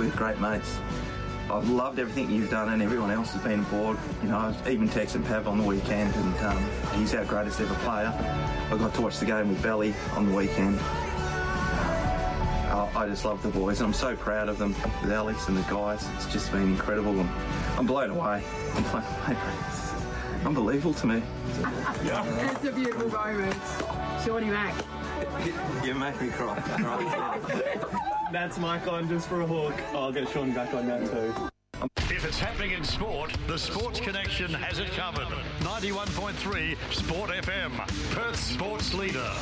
we're great mates. I've loved everything you've done and everyone else has been aboard. You know, I was even texting Pav on the weekend and he's our greatest ever player. I got to watch the game with Belly on the weekend. I just love the boys and I'm so proud of them with Alex and the guys. It's just been incredible. I'm blown away. It's unbelievable to me. It's a beautiful moment. Shawnee Mac. You make me cry. That's Mike on just for a hook. I'll get Sean back on that too. If it's happening in sport, the Sports Connection has it covered. 91.3 Sport FM, Perth's sports leader.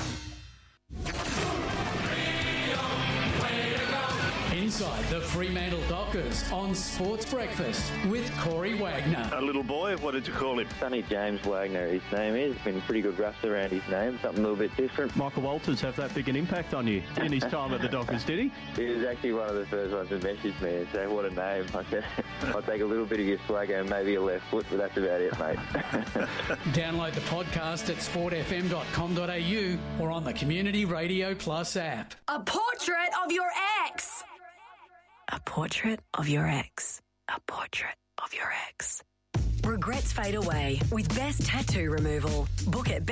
Inside the Fremantle Dockers on Sports Breakfast with Corey Wagner. A little boy, what did you call him? Sonny James Wagner, his name is. Been pretty good raps around his name, something a little bit different. Michael Walters have that big an impact on you in his time at the Dockers, did he? He was actually one of the first ones to message me and say, what a name. I said, I'll take a little bit of your swagger and maybe a left foot, but that's about it, mate. Download the podcast at sportfm.com.au or on the Community Radio Plus app. A portrait of your ex. A portrait of your ex. A portrait of your ex. Regrets fade away with Best Tattoo Removal. Book at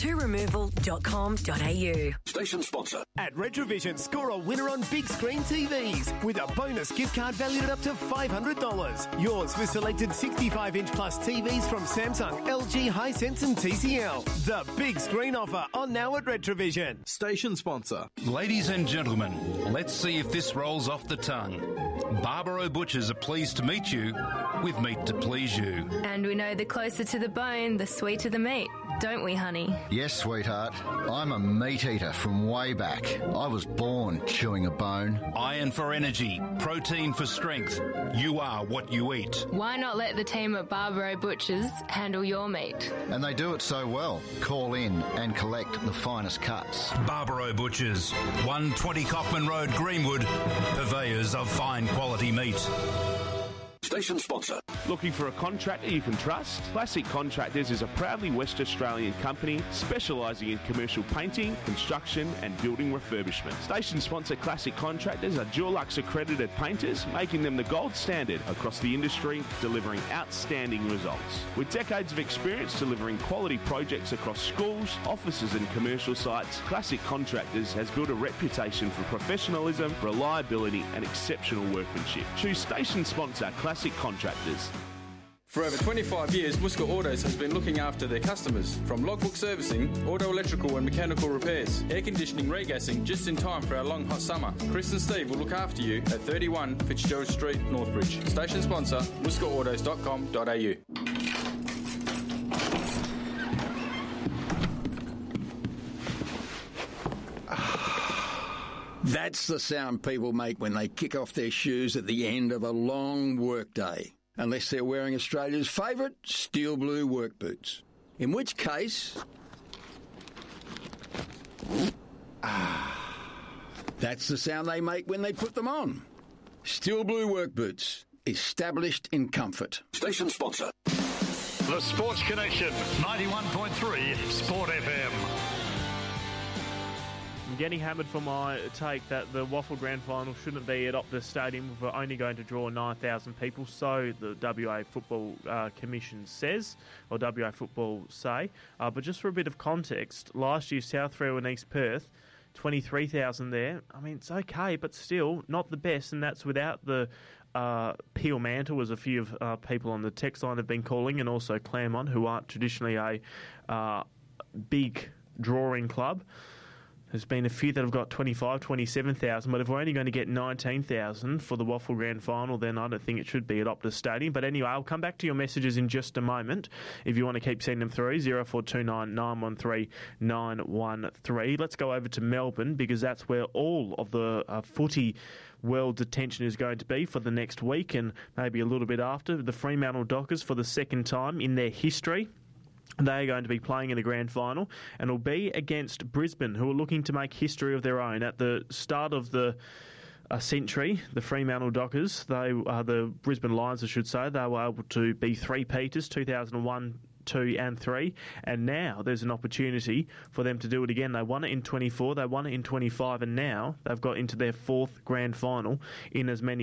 besttattooremoval.com.au. Station sponsor. At Retrovision, score a winner on big screen TVs with a bonus gift card valued at up to $500. Yours with selected 65-inch plus TVs from Samsung, LG, Hisense and TCL. The big screen offer on now at Retrovision. Station sponsor. Ladies and gentlemen, let's see if this rolls off the tongue. Barbaro Butchers are pleased to meet you with meat to please you. And we know the closer to the bone, the sweeter the meat, don't we, honey? Yes, sweetheart. I'm a meat eater from way back. I was born chewing a bone. Iron for energy, protein for strength. You are what you eat. Why not let the team at Barbaro Butchers handle your meat? And they do it so well. Call in and collect the finest cuts. Barbaro Butchers, 120 Cockman Road, Greenwood, purveyors of fine quality meat. Station sponsor. Looking for a contractor you can trust? Classic Contractors is a proudly West Australian company specialising in commercial painting, construction and building refurbishment. Station sponsor Classic Contractors are Dulux accredited painters, making them the gold standard across the industry, delivering outstanding results. With decades of experience delivering quality projects across schools, offices and commercial sites, Classic Contractors has built a reputation for professionalism, reliability and exceptional workmanship. Choose Station sponsor Classic Contractors. For over 25 years, Muska Autos has been looking after their customers. From logbook servicing, auto electrical and mechanical repairs, air conditioning, regassing, just in time for our long hot summer. Chris and Steve will look after you at 31 Fitzgerald Street, Northbridge. Station sponsor, muskaautos.com.au. That's the sound people make when they kick off their shoes at the end of a long workday. Unless they're wearing Australia's favourite steel blue work boots. In which case... that's the sound they make when they put them on. Steel blue work boots. Established in comfort. Station sponsor. The Sports Connection, 91.3 Sport FM. I'm getting hammered for my take that the Waffle Grand Final shouldn't be at Optus Stadium. We're only going to draw 9,000 people, so the WA Football Commission says, or WA Football say. But just for a bit of context, last year South Freo and East Perth, 23,000 there. I mean, it's okay, but still not the best, and that's without the Peel Mantle, as a few of people on the text line have been calling, and also Claremont, who aren't traditionally a big drawing club. There's been a few that have got 25, 27,000, but if we're only going to get 19,000 for the Waffle Grand Final, then I don't think it should be at Optus Stadium. But anyway, I'll come back to your messages in just a moment. If you want to keep sending them through, 0429 913 913. Let's go over to Melbourne, because that's where all of the footy world's attention is going to be for the next week and maybe a little bit after. The Fremantle Dockers, for the second time in their history, they are going to be playing in the grand final, and will be against Brisbane, who are looking to make history of their own. At the start of the century, the Fremantle Dockers, the Brisbane Lions, I should say, they were able to be three-peaters, 2001, 2 and 3, and now there's an opportunity for them to do it again. They won it in 24, they won it in 25, and now they've got into their fourth grand final in as many